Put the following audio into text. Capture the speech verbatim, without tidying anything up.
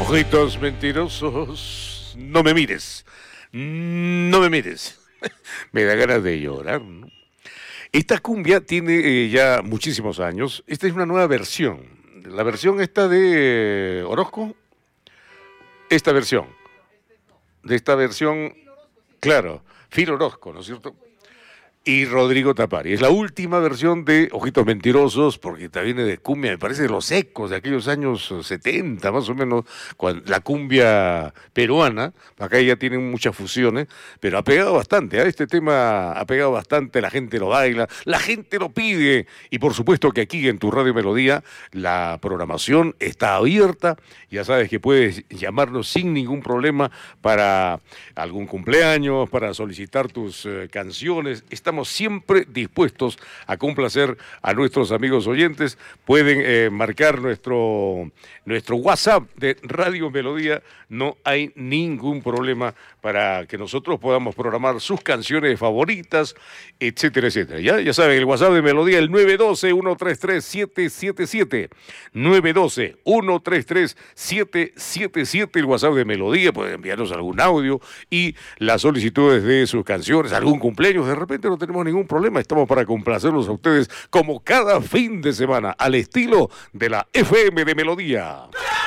Ojitos mentirosos, no me mires, no me mires. Me da ganas de llorar, ¿no? Esta cumbia tiene eh, ya muchísimos años. Esta es una nueva versión. La versión esta de eh, Orozco, esta versión, de esta versión, claro, Phil Orozco, ¿no es cierto? Y Rodrigo Tapari. Es la última versión de Ojitos Mentirosos, porque esta viene de cumbia, me parece de los ecos de aquellos años setenta, más o menos, cuando, la cumbia peruana. Acá ya tienen muchas fusiones, pero ha pegado bastante, ¿eh? Este tema ha pegado bastante, la gente lo baila, la gente lo pide, y por supuesto que aquí en tu Radio Melodía la programación está abierta. Ya sabes que puedes llamarnos sin ningún problema para algún cumpleaños, para solicitar tus eh, canciones. Estamos siempre dispuestos a complacer a nuestros amigos oyentes. Pueden eh, marcar nuestro, nuestro WhatsApp de Radio Melodía. No hay ningún problema para que nosotros podamos programar sus canciones favoritas, etcétera, etcétera. Ya, ya saben, el WhatsApp de Melodía, el nueve uno dos, uno tres tres, siete siete siete. nueve uno dos, uno tres tres, siete siete siete, el WhatsApp de Melodía. Pueden enviarnos algún audio y las solicitudes de sus canciones, algún cumpleaños. De repente no tenemos ningún problema. Estamos para complacerlos a ustedes como cada fin de semana, al estilo de la F M de Melodía.